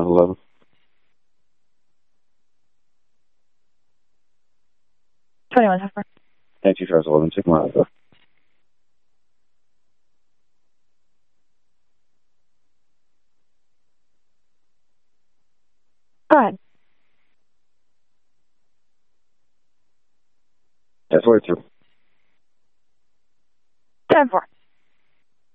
911. Heifer. Thank you, Charles 11. Take my offer. Go ahead. That's where it's through. 10-4.